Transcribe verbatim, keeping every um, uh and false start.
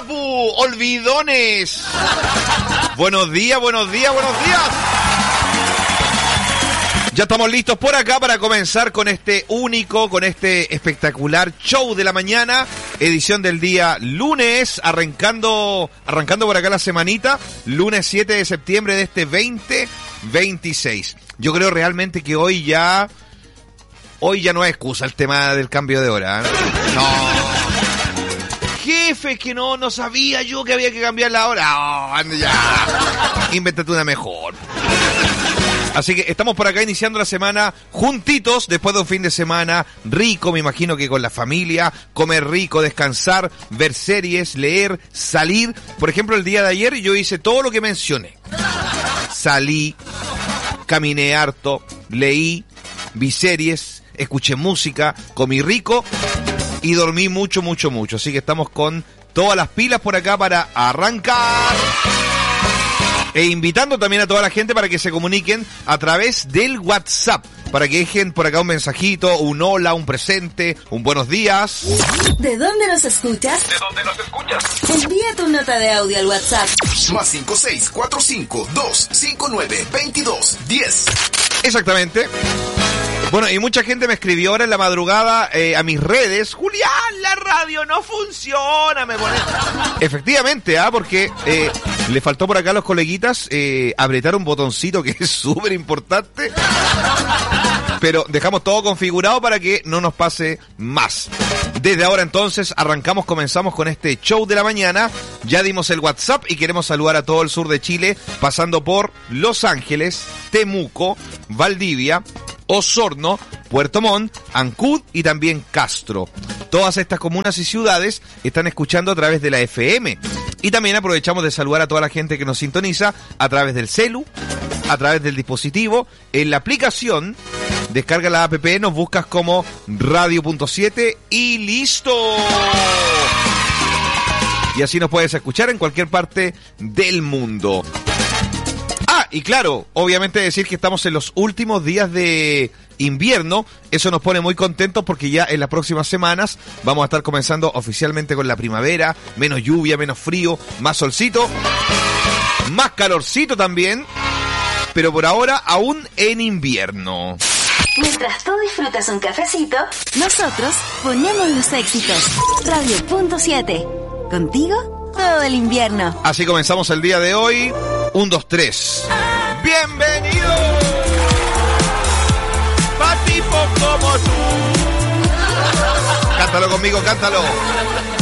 papu, olvidones. Buenos días, buenos días, buenos días. Ya estamos listos por acá para comenzar con este único, con este espectacular show de la mañana, edición del día lunes, arrancando, arrancando por acá la semanita, lunes siete de septiembre de este veinte veintiséis. Yo creo realmente que hoy ya, hoy ya no es excusa el tema del cambio de hora, ¿eh? No. Jefe, que no, no sabía yo que había que cambiar la hora. Oh, ya. Invéntate una mejor. Así que estamos por acá iniciando la semana juntitos, después de un fin de semana rico, me imagino que con la familia, comer rico, descansar, ver series, leer, salir. Por ejemplo, el día de ayer yo hice todo lo que mencioné. Salí, caminé harto, leí, vi series, escuché música, comí rico y dormí mucho, mucho, mucho. Así que estamos con todas las pilas por acá para arrancar. E invitando también a toda la gente para que se comuniquen a través del WhatsApp, para que dejen por acá un mensajito, un hola, un presente, un buenos días. ¿De dónde nos escuchas? ¿De dónde nos escuchas? Envía tu nota de audio al WhatsApp. Más cinco seis cuatro cinco dos cinco nueve veintidós diez. Exactamente. Bueno, y mucha gente me escribió ahora en la madrugada eh, a mis redes. Julián, la radio no funciona, me pone. Efectivamente, ¿ah? Porque eh, le faltó por acá a los coleguitas eh, apretar un botoncito que es súper importante. Pero dejamos todo configurado para que no nos pase más. Desde ahora entonces arrancamos, comenzamos con este show de la mañana. Ya dimos el WhatsApp y queremos saludar a todo el sur de Chile, pasando por Los Ángeles, Temuco, Valdivia, Osorno, Puerto Montt, Ancud y también Castro. Todas estas comunas y ciudades están escuchando a través de la F M. Y también aprovechamos de saludar a toda la gente que nos sintoniza a través del celu, a través del dispositivo, en la aplicación. Descarga la app, nos buscas como Radio punto siete y listo. Y así nos puedes escuchar en cualquier parte del mundo. Ah, y claro, obviamente decir que estamos en los últimos días de invierno, eso nos pone muy contentos porque ya en las próximas semanas vamos a estar comenzando oficialmente con la primavera, menos lluvia, menos frío, más solcito, más calorcito también, pero por ahora aún en invierno. Mientras tú disfrutas un cafecito, nosotros ponemos los éxitos. Radio punto siete. Contigo todo el invierno. Así comenzamos el día de hoy. Un, dos, tres. ¡Bienvenido! Pa' tipos como tú. Cántalo conmigo, cántalo.